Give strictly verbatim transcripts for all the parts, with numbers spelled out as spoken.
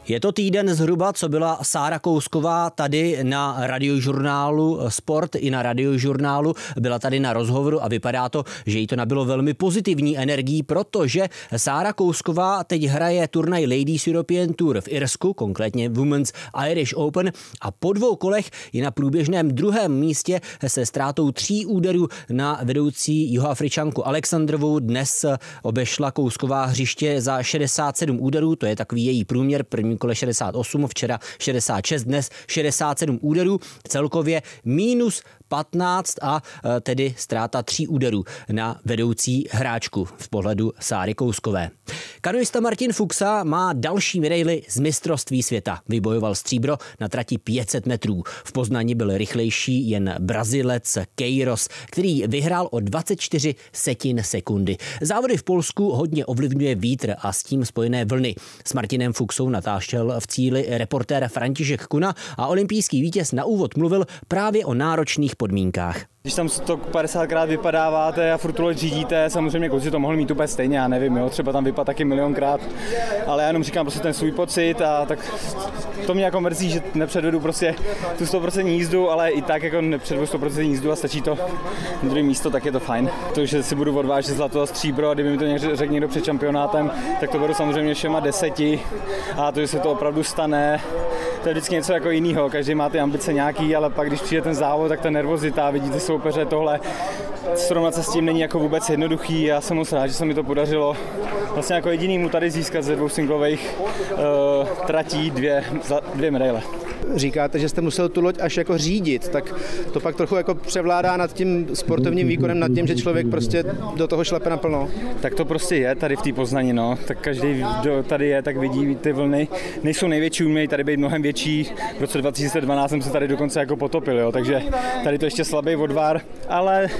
Je to týden zhruba, co byla Sára Kousková tady na Radiožurnálu Sport i na Radiožurnálu. Byla tady na rozhovoru a vypadá to, že jí to nabilo velmi pozitivní energií, protože Sára Kousková teď hraje turnaj Ladies European Tour v Irsku, konkrétně Women's Irish Open, a po dvou kolech je na průběžném druhém místě se ztrátou tří úderů na vedoucí Jihoafričanku Alexandrovou. Dnes obešla Kousková hřiště za šedesát sedm úderů, to je takový její průměr, první kole šedesát osm, včera šedesát šest, dnes šedesát sedm úderů, celkově minus patnáct a tedy ztráta tří úderů na vedoucí hráčku v pohledu Sáry Kouskové. Kanoista Martin Fuxa má další medaili z mistrovství světa. Vybojoval stříbro na trati pět set metrů. V Poznani byl rychlejší jen Brazilec Queiroz, který vyhrál o dvacet čtyři setin sekundy. Závody v Polsku hodně ovlivňuje vítr a s tím spojené vlny. S Martinem Fuxou natáčel v cíli reportér František Kuna a olympijský vítěz na úvod mluvil právě o náročných podmínkách. Když tam to padesátkrát vypadáváte a furt tu loď řídíte, samozřejmě kluci to mohli mít úplně stejně, já nevím, jo, třeba tam vypadá taky milionkrát, ale já jenom říkám prostě ten svůj pocit a tak to mě jako mrzí, že nepředvedu prostě tu sto procent jízdu, ale i tak jako nepředvedu sto procent jízdu a stačí to na druhé místo, tak je to fajn. To, že si budu odvážet zlato a stříbro a kdyby mi to řekl někdo před šampionátem, tak to beru samozřejmě všema deseti a to, že se to opravdu stane, to je vždycky něco jako jinýho, každý má ty ambice nějaký, ale pak když přijde ten závod, tak ta nervozita, vidíte soupeře, tohle, srovnat se s tím není jako vůbec jednoduchý. Já jsem moc rád, že se mi to podařilo vlastně jako jedinýmu tady získat ze dvou singlových uh, tratí dvě, dvě medaile. Říkáte, že jste musel tu loď až jako řídit, tak to pak trochu jako převládá nad tím sportovním výkonem, nad tím, že člověk prostě do toho šlape naplno. Tak to prostě je tady v té Poznani, no. Tak každý, kdo tady je, tak vidí ty vlny. Nejsou největší, umějí tady být mnohem větší. V roce dva tisíce dvanáct jsem se tady dokonce jako potopil, jo. Takže tady to ještě slabý odvar, ale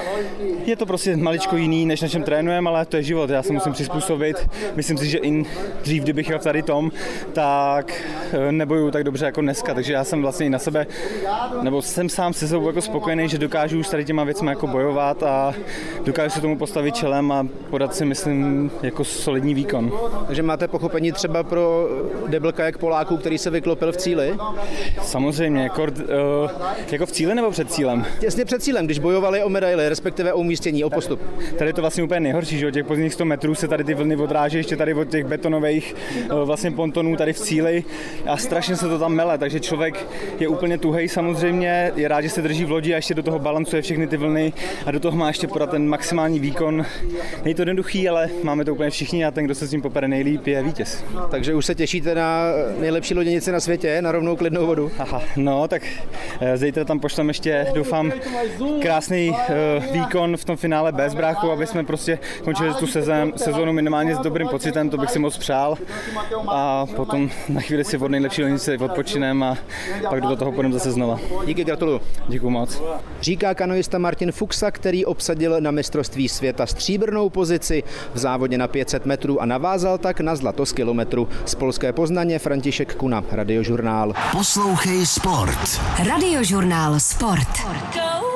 je to prostě maličko jiný, než na čem trénujeme, ale to je život, já se musím přizpůsobit. Myslím si, že i dřív, kdybych jel tady tom, tak nebojuju tak dobře jako dneska. Takže já jsem vlastně i na sebe, nebo jsem sám se sebou jako spokojený, že dokážu už tady těma věcmi jako bojovat a dokážu se tomu postavit čelem a podat si, myslím, jako solidní výkon. Takže máte pochopení třeba pro deblkajak Poláků, který se vyklopil v cíli? Samozřejmě, jako, uh, jako v cíli nebo před cílem? Těsně před cílem, když bojovali o medaily, respektive o umístění, o postup. Tady, tady je to vlastně úplně nejhorší, že od těch pozdních sto metrů se tady ty vlny odráží, ještě tady od těch betonových uh, vlastně pontonů tady v cíli a strašně se to tam mele, takže člověk je úplně tuhej samozřejmě, je rád, že se drží v lodi a ještě do toho balancuje všechny ty vlny a do toho má ještě podat ten maximální výkon. Není to jednoduchý, ale máme to úplně všichni a ten, kdo se s tím popere nejlíp, je vítěz. Takže už se těšíte na nejlepší loděnici na světě, na rovnou klidnou vodu? Aha, no tak zítra tam pošleme ještě, doufám, krásný uh, výkon v tom finále bez bráchu, aby jsme prostě končili tu sezon, sezonu minimálně s dobrým pocitem, to bych si moc přál a potom na chvíli si od nejlepší loděnice odpočinem a pak do toho půjdeme zase znova. Díky, gratuluju. Děkuju moc. Říká kanoista Martin Fuxa, který obsadil na mistrovství světa stříbrnou pozici v závodě na pět set metrů a navázal tak na zlato z kilometru. Z polské Poznaně František Kuna, Radiožurnál. Poslouchej Sport. Radiožurnál Sport.